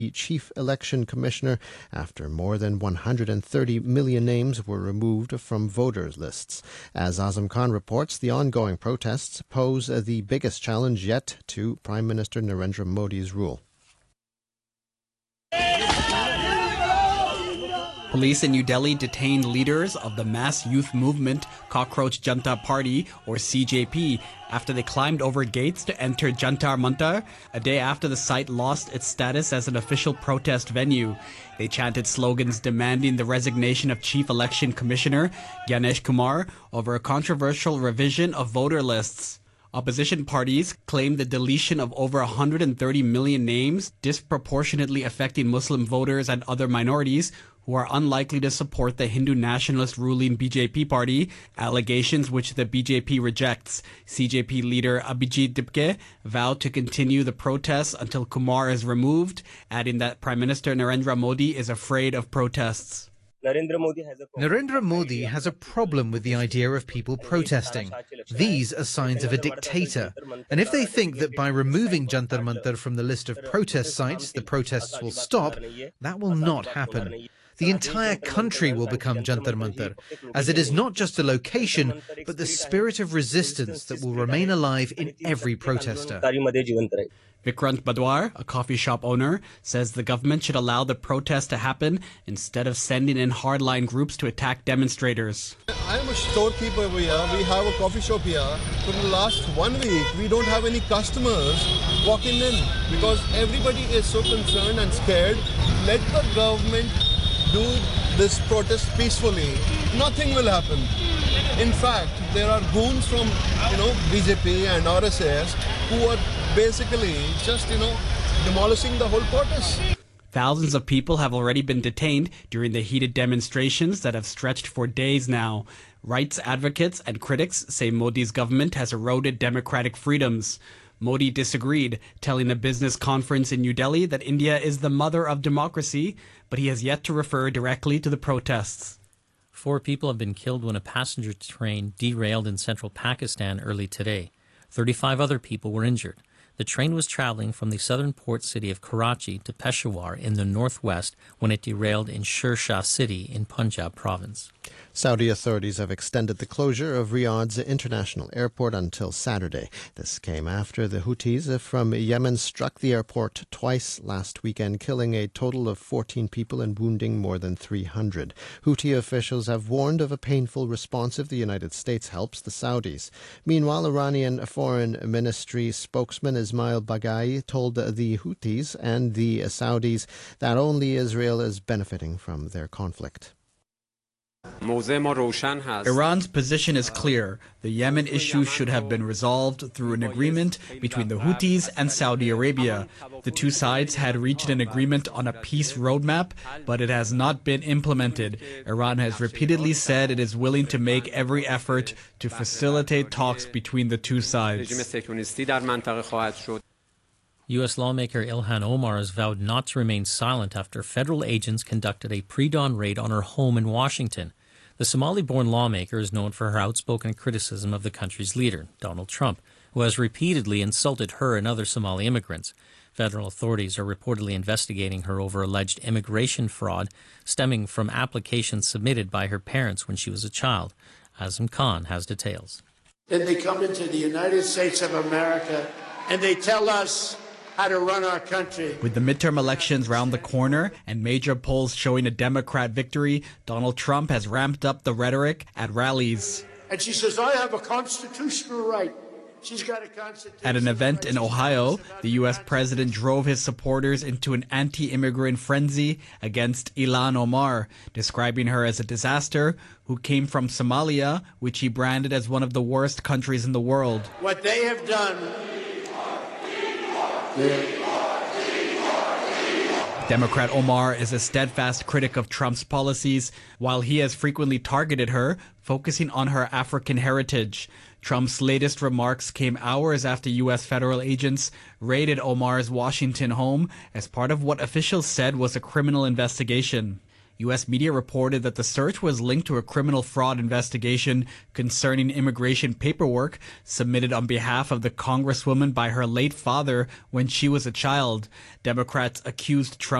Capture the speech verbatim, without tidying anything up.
Chief Election Commissioner after more than one hundred thirty million names were removed from voters' lists. As Azam Khan reports, the ongoing protests pose the biggest challenge yet to Prime Minister Narendra Modi's rule. Police in New Delhi detained leaders of the mass youth movement Cockroach Janta Party, or C J P, after they climbed over gates to enter Jantar Mantar, a day after the site lost its status as an official protest venue. They chanted slogans demanding the resignation of Chief Election Commissioner Gyanesh Kumar over a controversial revision of voter lists. Opposition parties claim the deletion of over one hundred thirty million names, disproportionately affecting Muslim voters and other minorities who are unlikely to support the Hindu nationalist ruling B J P party, allegations which the B J P rejects. C J P leader Abhijit Dipke vowed to continue the protests until Kumar is removed, adding that Prime Minister Narendra Modi is afraid of protests. Narendra Modi has a Narendra Modi has a problem with the idea of people protesting. These are signs of a dictator. And if they think that by removing Jantar Mantar from the list of protest sites, the protests will stop, that will not happen. The entire country will become Jantar Mantar, as it is not just a location, but the spirit of resistance that will remain alive in every protester. Vikrant Badwar, a coffee shop owner, says the government should allow the protest to happen instead of sending in hardline groups to attack demonstrators. I'm a storekeeper over here. We have a coffee shop here. For the last one week, we don't have any customers walking in because everybody is so concerned and scared. Let the government do this protest peacefully. Nothing will happen. In fact, there are goons from, you know, B J P and R S S who are basically just, you know, demolishing the whole protest. Thousands of people have already been detained during the heated demonstrations that have stretched for days now. Rights advocates and critics say Modi's government has eroded democratic freedoms. Modi disagreed, telling a business conference in New Delhi that India is the mother of democracy, but he has yet to refer directly to the protests. Four people have been killed when a passenger train derailed in central Pakistan early today. thirty-five other people were injured. The train was traveling from the southern port city of Karachi to Peshawar in the northwest when it derailed in Sher Shah city in Punjab province. Saudi authorities have extended the closure of Riyadh's international airport until Saturday. This came after the Houthis from Yemen struck the airport twice last weekend, killing a total of fourteen people and wounding more than three hundred. Houthi officials have warned of a painful response if the United States helps the Saudis. Meanwhile, Iranian Foreign Ministry spokesman Ismail Baghai told the Houthis and the Saudis that only Israel is benefiting from their conflict. Iran's position is clear. The Yemen issue should have been resolved through an agreement between the Houthis and Saudi Arabia. The two sides had reached an agreement on a peace roadmap, but it has not been implemented. Iran has repeatedly said it is willing to make every effort to facilitate talks between the two sides. U S lawmaker Ilhan Omar has vowed not to remain silent after federal agents conducted a pre-dawn raid on her home in Washington. The Somali-born lawmaker is known for her outspoken criticism of the country's leader, Donald Trump, who has repeatedly insulted her and other Somali immigrants. Federal authorities are reportedly investigating her over alleged immigration fraud stemming from applications submitted by her parents when she was a child. Azam Khan has details. Then they come into the United States of America and they tell us how to run our country. With the midterm elections round the corner and major polls showing a Democrat victory, Donald Trump has ramped up the rhetoric at rallies. And she says, I have a constitutional right. She's got a constitutional At an event right. in Ohio, the U S president drove his supporters into an anti-immigrant frenzy against Ilhan Omar, describing her as a disaster who came from Somalia, which he branded as one of the worst countries in the world. What they have done... Democrat Omar is a steadfast critic of Trump's policies, while he has frequently targeted her, focusing on her African heritage. Trump's latest remarks came hours after U S federal agents raided Omar's Washington home as part of what officials said was a criminal investigation. U S media reported that the search was linked to a criminal fraud investigation concerning immigration paperwork submitted on behalf of the Congresswoman by her late father when she was a child. Democrats accused Trump